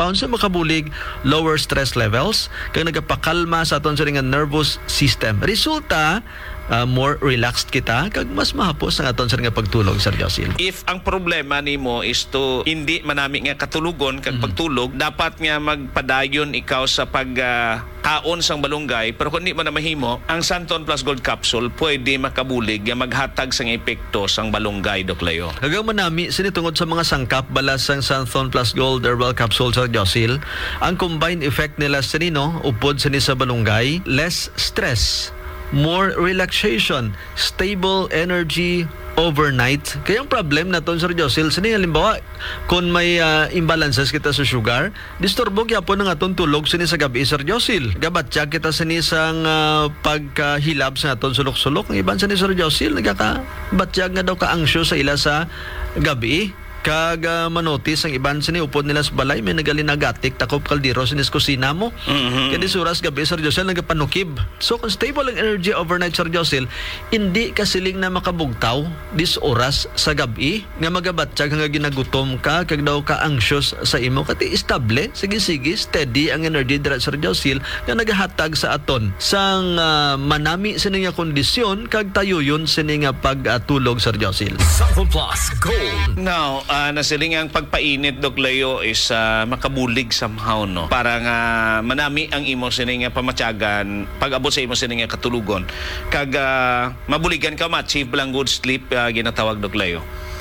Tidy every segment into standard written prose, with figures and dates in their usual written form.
compounds na makabulig lower stress levels kag nagapakalma sa aton sa nga nervous system. Resulta more relaxed kita kag mas mahapos ang aton sa nga pagtulog, Sir Josil. If ang problema nimo is to hindi manami nga katulugon kag pagtulog, dapat nga magpadayon ikaw sa pagkaon sang balunggay, pero kung hindi mo na mahimo, ang Santon Plus Gold Capsule pwede makabulig nga maghatag sang epekto sang balunggay, Doc Leo. Hanggang manami sinitungod sa mga sangkap balas sang Santon Plus Gold Herbal Capsule, Sir Josil, ang combined effect nila sa nino upod sa ni sa balunggay, less stress, more relaxation, stable energy overnight. Kaya ang problem na ton, Sir Josil, sini halimbawa kung may imbalances kita sa sugar, disturbo gyapon ang aton tulog sini sa gabi, Sir Josil. Gabatya kita sini sang pagkahilab sa aton sulok-sulok. Ang iban sini, Sir Josil, nagakabatyag nga daw ka-anxious sa ila sa gabi. Kag manotis ang iban sini upod nila sa balay, may nagalinagatik takop kaldero sinis kusina mo. Kaya di suras gabi, Sir Josil, nagapanukib. So kung stable ang energy overnight, Sir Josil, hindi kasiling na makabugtaw dis oras sa gabi nga magabatsyag nga ginagutom ka kag daw ka anxious sa imo, kati estable, sige steady ang energy dira, Sir Josil, nga nagahatag sa aton sang manami sini nga kondisyon kag tayuyon sini nga pagtulog, Sir Josil. Santon Plus Gold. Now, nasiling ang pagpainit, Doc Leo, is makabulig somehow, no? Para nga manami ang imo sini nga pamatyagan pag-abot sa imo sini nga katulugon. Kag mabuligan ka, ma-achieve lang good sleep, ginatawag, Doc Leo.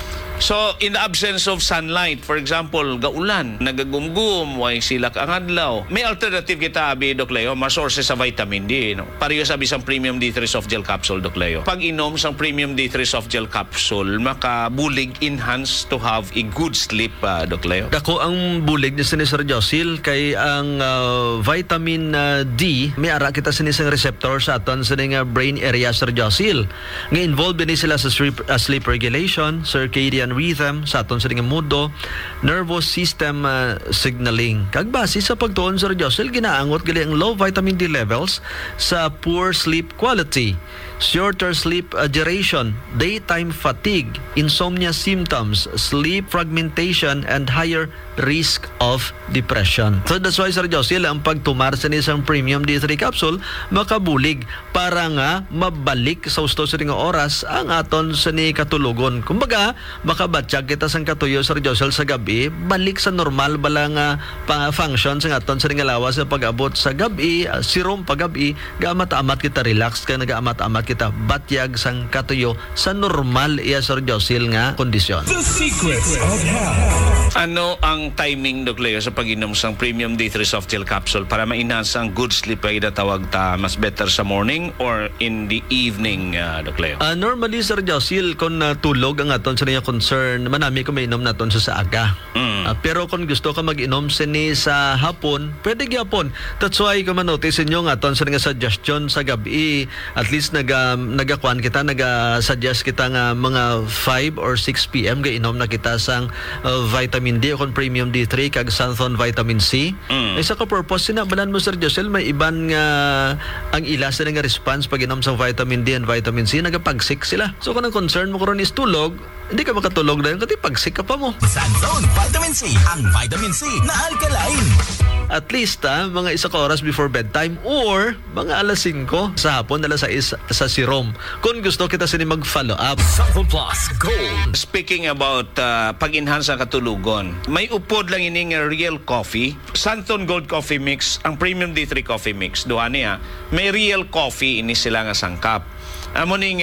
So, in the absence of sunlight, for example, gaulan, nagagumgum, way silak ang adlaw, may alternative kita, abi, Doc Leo, mga sources sa vitamin D, no? Pareho sabi sang Premium D3 Soft Gel Capsule, Doc Leo. Pag inom sang Premium D3 Soft Gel Capsule, makabulig enhance to have a good sleep, Doc Leo. Dako ang bulig ni Sir Josil, kay ang vitamin D, may ara kita sinisang receptor sa aton sa nga brain area, Sir Josil. Nga involved din sila sa sleep regulation, circadian rhythm, sa aton sa nga mudo, nervous system signaling. Kag base sa pagtuon, Sir Josil, ginaangot gali ang low vitamin D levels sa poor sleep quality, shorter sleep duration, daytime fatigue, insomnia symptoms, sleep fragmentation, and higher risk of depression. So that's why, Sir Josil, ang pagtumar sa isang Premium D3 capsule makabulig para nga mabalik sa gusto sa nga oras ang aton sa ni katulugon. Kumbaga, makabatsyag kita sang katuyo, Sir Josil, sa gabi, balik sa normal balang function sa aton sa nga lawas sa pag-abot sa gabi, sirom pag-gabi, gaamat-amat kita relax ka, nagaamat-amat kita batyag sang katuyo sa normal iya, Sir Josil, nga kondisyon. The Secrets of Health. Ano ang timing, Doc Leo, sa pag-inom sang Premium D3 Soft Gel Capsule para ma-enhance ang good sleep ay tawag ta mas better sa morning or in the evening, Doc Leo? Normally, Sir Josil, kung tulog ang aton sa niya concern, manami ko may inom naton sa aga. Pero kung gusto ka mag-inom sini sa hapon, pwede gyapon. That's why kung manotice inyo nga aton sa nga suggestion sa gabi, at least nagakuan kita, naga-suggest kita nga mga 5 or 6 p.m. gainom na kita sang vitamin D o kon Premium D3 kag Santon Vitamin C. Isa ka purpose sinabalan mo, Sir Josil, may iban nga ang ilas na nga response pag inom sa vitamin D and vitamin C, nagapagsik sila. So kung ang concern mo karon is tulog, hindi ka makatulog dahil kasi pagsik ka pa mo. Santon Vitamin C, ang vitamin C na alkaline. At least mga 1 oras before bedtime or mga alas 5 sa hapon, alas 6 sa sirom. Kung gusto kita sini mag-follow up. Santon Plus Gold. Speaking about pag-enhance ang katulugon, may upod lang ini nga real coffee, Santon Gold Coffee Mix, ang Premium D3 Coffee Mix. Duha niya, may real coffee ini sila nga sangkap. Amo ning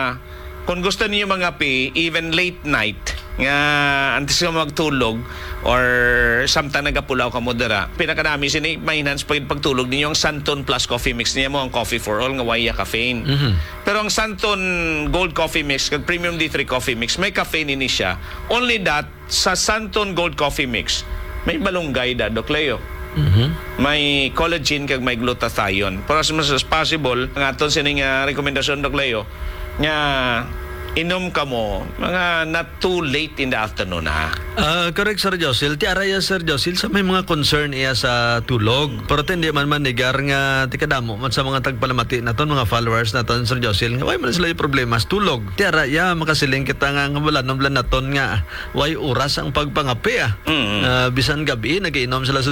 kung gusto niyo mga even late night, nga antes ka magtulog or samtang nagapulaw ka mo dara, pinakanami sini maintenance pagtulog ninyo ang Santon Plus Coffee Mix niya mo ang coffee for all nga waya caffeine. Pero ang Santon Gold Coffee Mix kag Premium D3 Coffee Mix may caffeine ini siya. Only that sa Santon Gold Coffee Mix may balunggay da, Doc Leo. May collagen kag may glutathione. Pero as much as possible ang aton sining rekomendasyon, Doc Leo, nga inom ka mo mga not too late in the afternoon, Correct, Sir Josil. Ti araya, Sir Josil, sa may mga concern iya sa tulog. Pero hindi man manigar nga tikadamo man sa mga tagpalamati naton, mga followers naton, Sir Josil, nga way man sila yung problema sa tulog. Ti araya makasiling kita nga bulan naton nga way oras ang pagpangapi bisan gabi nagiinom sila sa